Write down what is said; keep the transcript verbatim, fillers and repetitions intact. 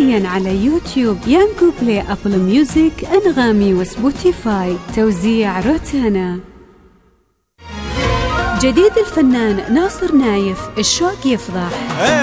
حصريا على يوتيوب، يانجو بلاي، أبل ميوزك، أنغامي وسبوتيفاي. توزيع روتانا. جديد الفنان ناصر نايف، الشوق يفضح.